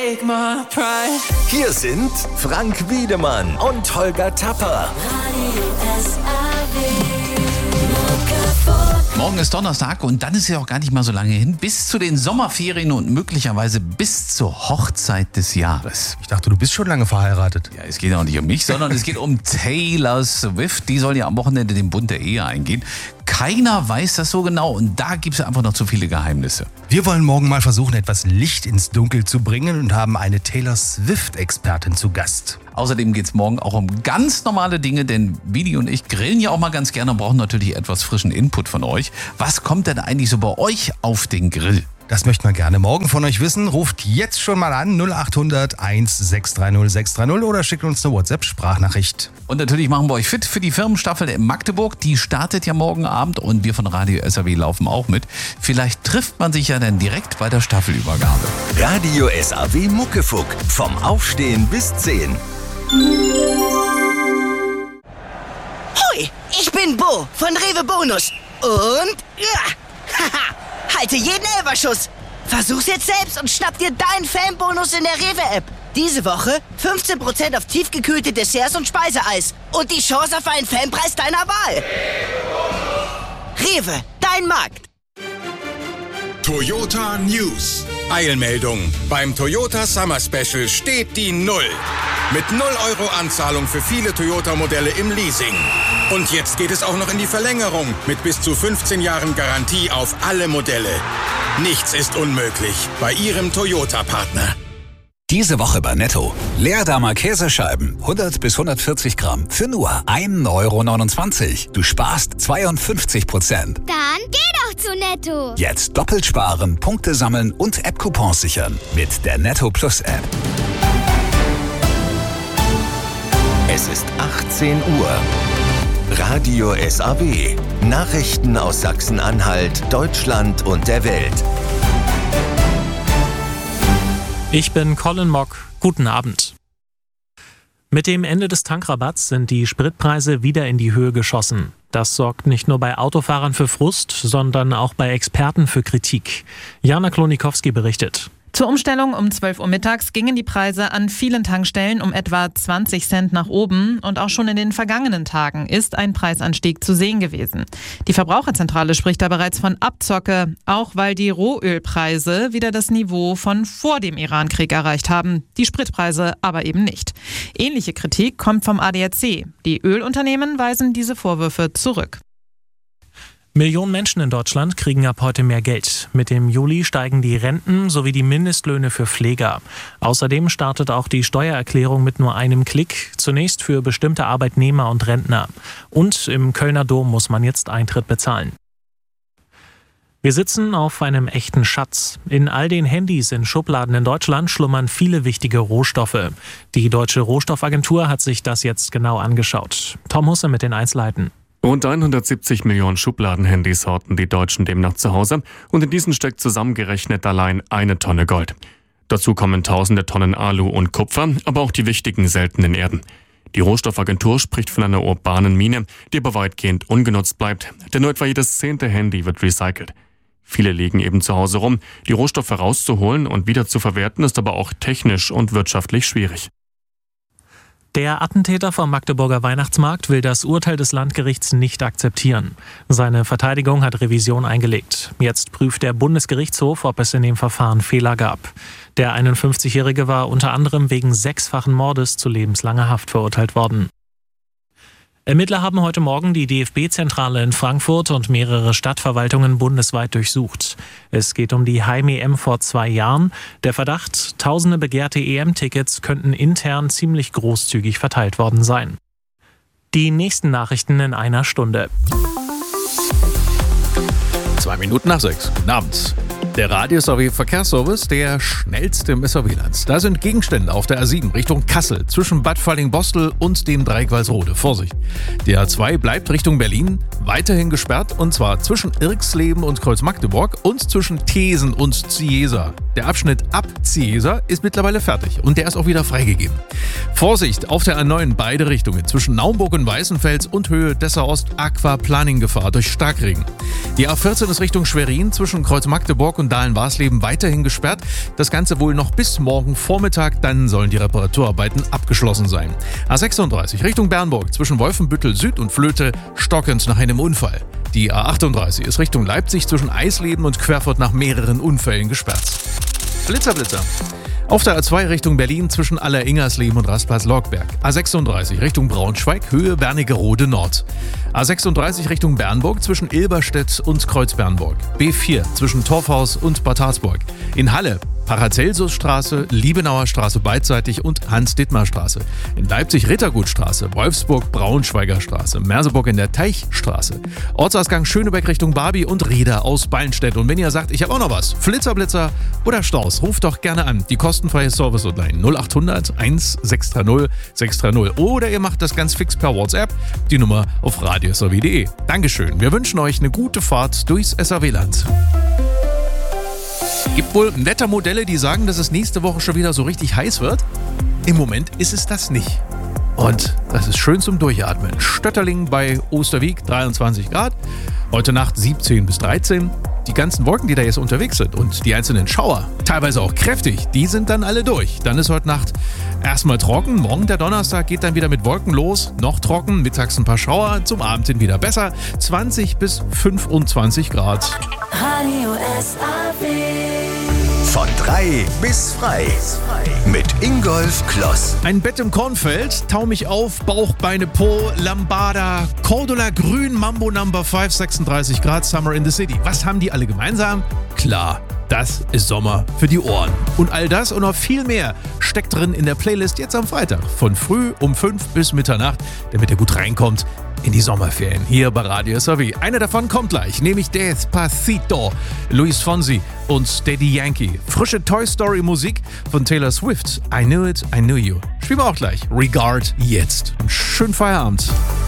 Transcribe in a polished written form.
take my pride. Hier sind Frank Wiedemann und Holger Tapper. Morgen ist Donnerstag und dann ist ja auch gar nicht mal so lange hin, bis zu den Sommerferien und möglicherweise bis zur Hochzeit des Jahres. Ich dachte, du bist schon lange verheiratet. Ja, es geht auch nicht um mich, sondern es geht um Taylor Swift. Die soll ja am Wochenende den Bund der Ehe eingehen. Keiner weiß das so genau und da gibt es einfach noch zu viele Geheimnisse. Wir wollen morgen mal versuchen, etwas Licht ins Dunkel zu bringen und haben eine Taylor Swift-Expertin zu Gast. Außerdem geht es morgen auch um ganz normale Dinge, denn Vidi und ich grillen ja auch mal ganz gerne und brauchen natürlich etwas frischen Input von euch. Was kommt denn eigentlich so bei euch auf den Grill? Das möchten wir gerne morgen von euch wissen. Ruft jetzt schon mal an 0800 1630 630 oder schickt uns eine WhatsApp-Sprachnachricht. Und natürlich machen wir euch fit für die Firmenstaffel in Magdeburg. Die startet ja morgen Abend und wir von Radio SAW laufen auch mit. Vielleicht trifft man sich ja dann direkt bei der Staffelübergabe. Radio SAW Muckefuck. Vom Aufstehen bis 10. Hoi, ich bin Bo von Rewe Bonus. Und haha, halte jeden Elferschuss. Versuch's jetzt selbst und schnapp dir deinen Fanbonus in der Rewe-App. Diese Woche 15% auf tiefgekühlte Desserts und Speiseeis. Und die Chance auf einen Fanpreis deiner Wahl. Rewe, dein Markt. Toyota News. Eilmeldung. Beim Toyota Summer Special steht die Null. Mit 0 € Anzahlung für viele Toyota-Modelle im Leasing. Und jetzt geht es auch noch in die Verlängerung mit bis zu 15 Jahren Garantie auf alle Modelle. Nichts ist unmöglich bei Ihrem Toyota-Partner. Diese Woche bei Netto. Leerdammer Käsescheiben, 100 bis 140 Gramm, für nur 1,29 €. Du sparst 52%. Dann geh doch zu Netto. Jetzt doppelt sparen, Punkte sammeln und App-Coupons sichern mit der Netto Plus App. Es ist 18 Uhr. Radio SAW. Nachrichten aus Sachsen-Anhalt, Deutschland und der Welt. Ich bin Colin Mock. Guten Abend. Mit dem Ende des Tankrabatts sind die Spritpreise wieder in die Höhe geschossen. Das sorgt nicht nur bei Autofahrern für Frust, sondern auch bei Experten für Kritik. Jana Klonikowski berichtet. Zur Umstellung um 12 Uhr mittags gingen die Preise an vielen Tankstellen um etwa 20 Cent nach oben und auch schon in den vergangenen Tagen ist ein Preisanstieg zu sehen gewesen. Die Verbraucherzentrale spricht da bereits von Abzocke, auch weil die Rohölpreise wieder das Niveau von vor dem Irankrieg erreicht haben, die Spritpreise aber eben nicht. Ähnliche Kritik kommt vom ADAC. Die Ölunternehmen weisen diese Vorwürfe zurück. Millionen Menschen in Deutschland kriegen ab heute mehr Geld. Mit dem Juli steigen die Renten sowie die Mindestlöhne für Pfleger. Außerdem startet auch die Steuererklärung mit nur einem Klick, zunächst für bestimmte Arbeitnehmer und Rentner. Und im Kölner Dom muss man jetzt Eintritt bezahlen. Wir sitzen auf einem echten Schatz. In all den Handys in Schubladen in Deutschland schlummern viele wichtige Rohstoffe. Die Deutsche Rohstoffagentur hat sich das jetzt genau angeschaut. Tom Husse mit den Einzelheiten. Rund 170 Millionen Schubladenhandys horten die Deutschen demnach zu Hause und in diesen steckt zusammengerechnet allein 1 Tonne Gold. Dazu kommen tausende Tonnen Alu und Kupfer, aber auch die wichtigen seltenen Erden. Die Rohstoffagentur spricht von einer urbanen Mine, die aber weitgehend ungenutzt bleibt, denn nur etwa jedes 10. Handy wird recycelt. Viele liegen eben zu Hause rum. Die Rohstoffe rauszuholen und wieder zu verwerten ist aber auch technisch und wirtschaftlich schwierig. Der Attentäter vom Magdeburger Weihnachtsmarkt will das Urteil des Landgerichts nicht akzeptieren. Seine Verteidigung hat Revision eingelegt. Jetzt prüft der Bundesgerichtshof, ob es in dem Verfahren Fehler gab. Der 51-Jährige war unter anderem wegen 6-fachen Mordes zu lebenslanger Haft verurteilt worden. Ermittler haben heute Morgen die DFB-Zentrale in Frankfurt und mehrere Stadtverwaltungen bundesweit durchsucht. Es geht um die Heim-EM vor 2 Jahren. Der Verdacht, tausende begehrte EM-Tickets könnten intern ziemlich großzügig verteilt worden sein. Die nächsten Nachrichten in einer Stunde. 6:02. Guten Abend. Der Radio SAW Verkehrsservice, der schnellste im SAW-Land. Da sind Gegenstände auf der A7 Richtung Kassel zwischen Bad Falling-Bostel und dem Dreieck Walsrode. Vorsicht! Die A2 bleibt Richtung Berlin weiterhin gesperrt und zwar zwischen Irxleben und Kreuz-Magdeburg und zwischen Thesen und Ciesa. Der Abschnitt ab Ciesa ist mittlerweile fertig und der ist auch wieder freigegeben. Vorsicht! Auf der A9 beide Richtungen zwischen Naumburg und Weißenfels und Höhe Dessau-Ost Aquaplaning-Gefahr durch Starkregen. Die A14 ist Richtung Schwerin zwischen Kreuz-Magdeburg und Randalen-Warsleben weiterhin gesperrt. Das Ganze wohl noch bis morgen Vormittag, dann sollen die Reparaturarbeiten abgeschlossen sein. A36 Richtung Bernburg zwischen Wolfenbüttel Süd und Flöte stockend nach einem Unfall. Die A38 ist Richtung Leipzig zwischen Eisleben und Querfurt nach mehreren Unfällen gesperrt. Blitzer. Auf der A2 Richtung Berlin zwischen Aller-Ingersleben und Rastplatz-Logberg. A36 Richtung Braunschweig, Höhe Wernigerode Nord. A36 Richtung Bernburg zwischen Ilberstedt und Kreuzbernburg. B4 zwischen Torfhaus und Bad Harzburg. In Halle Paracelsusstraße, Liebenauer Straße beidseitig und Hans-Dittmar-Straße. In Leipzig Rittergutstraße, Wolfsburg Braunschweiger Straße, Merseburg in der Teichstraße. Ortsausgang Schönebeck Richtung Barbie und Rieder aus Ballenstedt. Und wenn ihr sagt, ich habe auch noch was, Blitzer oder Staus, ruft doch gerne an. Die kostenfreie Service-Hotline 0800 1630 630. Oder ihr macht das ganz fix per WhatsApp, die Nummer auf radiosrw.de. Dankeschön. Wir wünschen euch eine gute Fahrt durchs SRW-Land. Gibt wohl Wettermodelle, die sagen, dass es nächste Woche schon wieder so richtig heiß wird. Im Moment ist es das nicht. Und das ist schön zum Durchatmen. Stötterling bei Osterwieck 23 Grad. Heute Nacht 17 bis 13. Die ganzen Wolken, die da jetzt unterwegs sind und die einzelnen Schauer, teilweise auch kräftig, die sind dann alle durch. Dann ist heute Nacht erstmal trocken. Morgen, der Donnerstag, geht dann wieder mit Wolken los. Noch trocken, mittags ein paar Schauer, zum Abend hin wieder besser. 20 bis 25 Grad. Radio SAW. Von 3 bis frei. Mit Ingolf Kloss. Ein Bett im Kornfeld, taumig auf, Bauch, Beine, Po, Lambada, Cordula Grün, Mambo No. 5, 36 Grad, Summer in the City. Was haben die alle gemeinsam? Klar, das ist Sommer für die Ohren. Und all das und noch viel mehr steckt drin in der Playlist jetzt am Freitag. Von früh um 5 bis Mitternacht, damit ihr gut reinkommt in die Sommerferien hier bei Radio SAW. Eine davon kommt gleich, nämlich Despacito, Luis Fonsi und Daddy Yankee. Frische Toy Story Musik von Taylor Swift. I Knew It, I Knew You. Spielen wir auch gleich. Regard jetzt. Schönen Feierabend.